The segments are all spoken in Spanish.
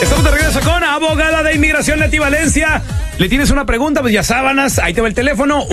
Estamos de regreso con abogada de inmigración Leti Valencia. ¿Le tienes una pregunta? Pues ya sábanas, ahí te va el teléfono,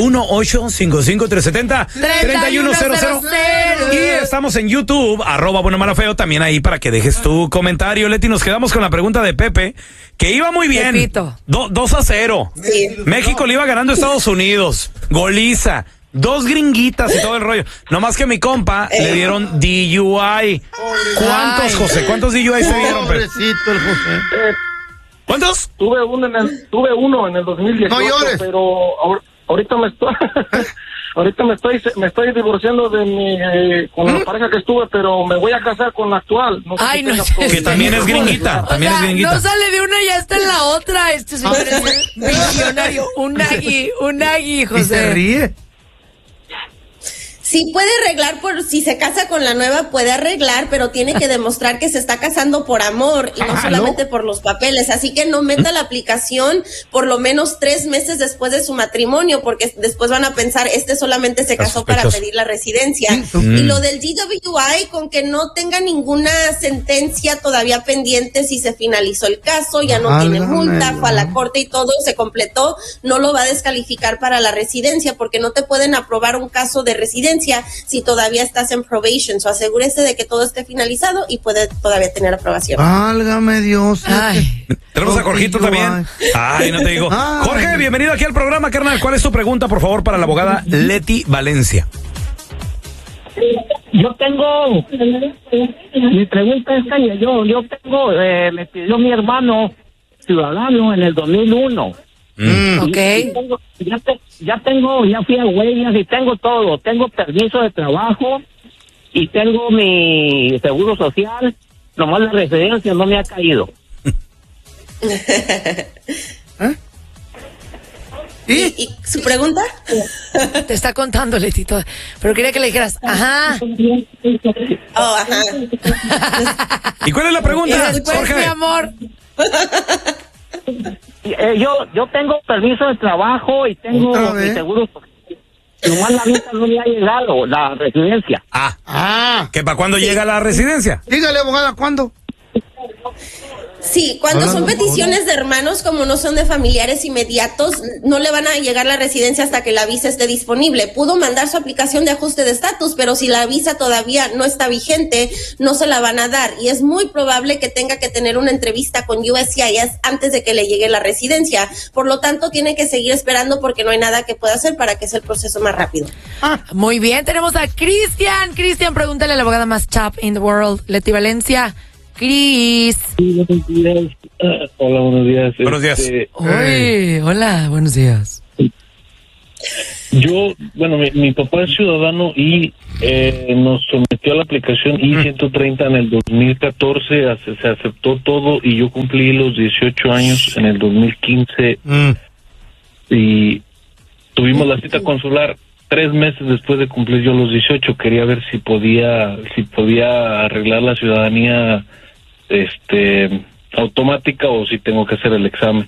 1-855-370-3100. Y estamos en YouTube, @buenomalofeo, también ahí para que dejes tu comentario. Leti, nos quedamos con la pregunta de Pepe, que iba muy bien. 2-0. Sí. México le iba ganando a Estados Unidos. Goliza. 2 gringuitas y todo el rollo. No más que mi compa le dieron DUI. ¿Cuántos, José? ¿Cuántos DUI se dieron, Pepe? Pobrecito el José. ¿Cuántos? Tuve uno en el 2018, no llores. pero ahorita me estoy divorciando de con la pareja que estuve, pero me voy a casar con la actual. No sé Ay, si no tenga sé. problema. Que también es gringuita, también es gringuita. No sale de una y ya está en la otra. Este señor es visionario. Un agui, ¿Y se José. ríe? Sí puede arreglar si se casa con la nueva, puede arreglar, pero tiene que demostrar que se está casando por amor y no solamente por los papeles. Así que no meta la aplicación por lo menos 3 meses después de su matrimonio, porque después van a pensar, solamente se casó para pedir la residencia. Y lo del DWI, con que no tenga ninguna sentencia todavía pendiente, si se finalizó el caso, ya no tiene multa, fue a la corte y todo, se completó, no lo va a descalificar para la residencia, porque no te pueden aprobar un caso de residencia si todavía estás en probation. Asegúrese de que todo esté finalizado y puede todavía tener aprobación. Válgame Dios. Ay. Tenemos a Jorgito también. Ay, no te digo. Jorge, bienvenido aquí al programa, carnal. ¿Cuál es tu pregunta, por favor, para la abogada Leti Valencia? Yo tengo, mi pregunta es que yo tengo, me pidió mi hermano ciudadano en el 2001. Ok. Ya fui a huellas y tengo todo. Tengo permiso de trabajo y tengo mi seguro social. Nomás la residencia no me ha caído. ¿Y su pregunta? Te está contando, Letito. Pero quería que le dijeras, ajá. Oh, ajá. ¿Y cuál es la pregunta, Y después, Jorge? mi amor. Yo tengo permiso de trabajo y tengo mi seguro social. Nomás la visa no me ha llegado, la residencia. ¿Que para cuándo llega la residencia? Dígale, abogada, ¿cuándo? Sí, cuando son peticiones de hermanos, como no son de familiares inmediatos, no le van a llegar la residencia hasta que la visa esté disponible. Pudo mandar su aplicación de ajuste de estatus, pero si la visa todavía no está vigente, no se la van a dar. Y es muy probable que tenga que tener una entrevista con USCIS antes de que le llegue la residencia. Por lo tanto, tiene que seguir esperando porque no hay nada que pueda hacer para que sea el proceso más rápido. Muy bien, tenemos a Cristian. Cristian, pregúntale a la abogada más top in the world, Leti Valencia. Cris. Hola, buenos días. Buenos días. Hola, buenos días. Mi papá es ciudadano y nos sometió a la aplicación I-130 en el 2014, se aceptó todo y yo cumplí los 18 años en el 2015 y tuvimos la cita consular 3 meses después de cumplir yo los 18. Quería ver si podía arreglar la ciudadanía automática o si tengo que hacer el examen.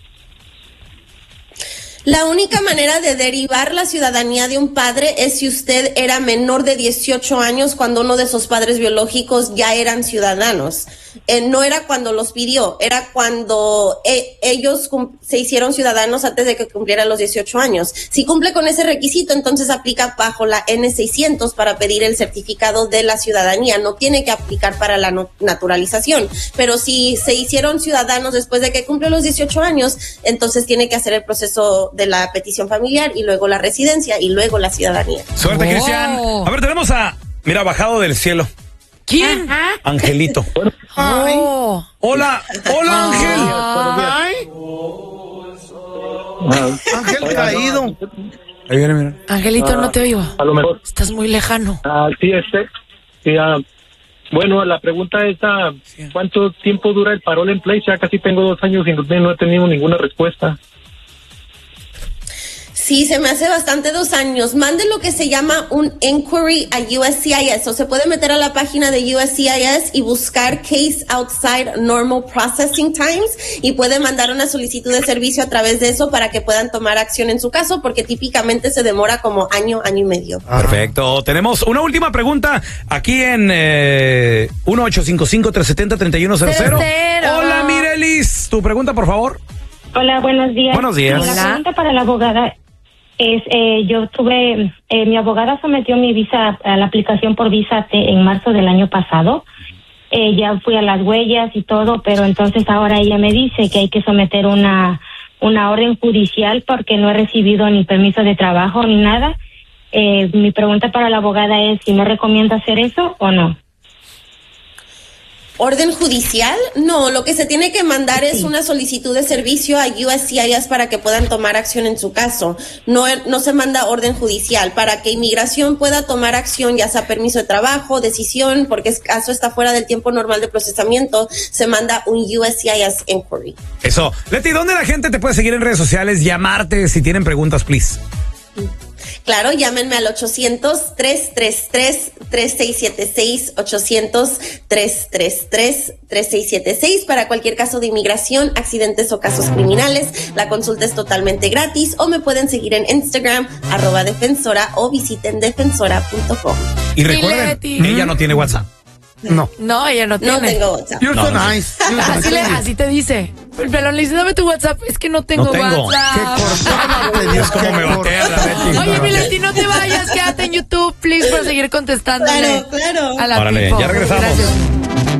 La única manera de derivar la ciudadanía de un padre es si usted era menor de 18 años cuando uno de sus padres biológicos ya eran ciudadanos. No era cuando los pidió, era cuando ellos se hicieron ciudadanos antes de que cumplieran los 18 años. Si cumple con ese requisito, entonces aplica bajo la N-600 para pedir el certificado de la ciudadanía. No tiene que aplicar para la naturalización. Pero si se hicieron ciudadanos después de que cumple los 18 años, entonces tiene que hacer el proceso de la petición familiar y luego la residencia y luego la ciudadanía. Suerte, Cristian. A ver, tenemos bajado del cielo. ¿Quién? Angelito. Hola, Ángel. Ángel caído. Ahí viene, mira. Angelito, no te oigo. A lo mejor. Estás muy lejano. Bueno, la pregunta es, ¿cuánto tiempo dura el parol en place? Ya casi tengo 2 años y no he tenido ninguna respuesta. Sí, se me hace bastante 2 años. Mande lo que se llama un inquiry a USCIS. O se puede meter a la página de USCIS y buscar Case Outside Normal Processing Times y puede mandar una solicitud de servicio a través de eso para que puedan tomar acción en su caso, porque típicamente se demora como año y medio. Perfecto. Tenemos una última pregunta aquí en 1-855-370-3100. Hola, Mireli. Liz, tu pregunta, por favor. Hola, buenos días. Buenos días. La pregunta para la abogada es, mi abogada sometió mi visa a la aplicación por visa en marzo del año pasado. Ya fui a las huellas y todo, pero entonces ahora ella me dice que hay que someter una orden judicial porque no he recibido ni permiso de trabajo ni nada. Mi pregunta para la abogada es si me recomienda hacer eso o no. ¿Orden judicial? No, lo que se tiene que mandar es una solicitud de servicio a USCIS para que puedan tomar acción en su caso. No se manda orden judicial. Para que inmigración pueda tomar acción, ya sea permiso de trabajo, decisión, porque el caso está fuera del tiempo normal de procesamiento, se manda un USCIS inquiry. Eso. Leti, ¿dónde la gente te puede seguir en redes sociales? Llamarte si tienen preguntas, please. Claro, llámenme al 800-333-3676, 800-333-3676 para cualquier caso de inmigración, accidentes o casos criminales. La consulta es totalmente gratis o me pueden seguir en Instagram, @defensora o visiten defensora.com. Y recuerden, ella no tiene WhatsApp. No, ella no tiene. No tengo WhatsApp. You're so nice. Así te dice. El pelón le dice, dame tu WhatsApp. Es que no tengo WhatsApp. Qué cortante, Dios, cómo me batea la Leti. Oye, mi Leti, no te vayas. Quédate en YouTube, please, para seguir contestándole. Claro. A la Órale, people. ya regresamos. Gracias.